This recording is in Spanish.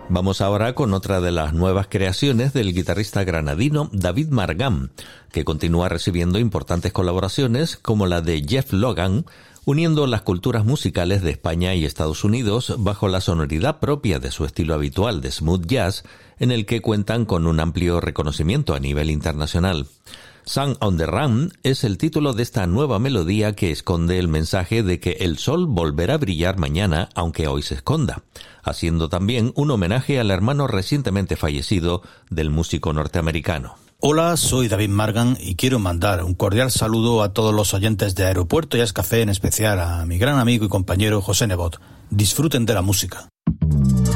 Vamos ahora con otra de las nuevas creaciones del guitarrista granadino David Margam, que continúa recibiendo importantes colaboraciones como la de Jeff Logan, uniendo las culturas musicales de España y Estados Unidos bajo la sonoridad propia de su estilo habitual de smooth jazz, en el que cuentan con un amplio reconocimiento a nivel internacional. Sun on the Run es el título de esta nueva melodía que esconde el mensaje de que el sol volverá a brillar mañana, aunque hoy se esconda, haciendo también un homenaje al hermano recientemente fallecido del músico norteamericano. Hola, soy David Margam y quiero mandar un cordial saludo a todos los oyentes de Aeropuerto Jazz Café, en especial a mi gran amigo y compañero José Nebot. Disfruten de la música.